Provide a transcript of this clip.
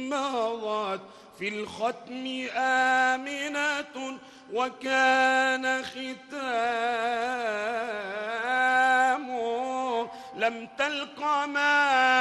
مضت في الختم آمنة وكان ختامه لم تلق ما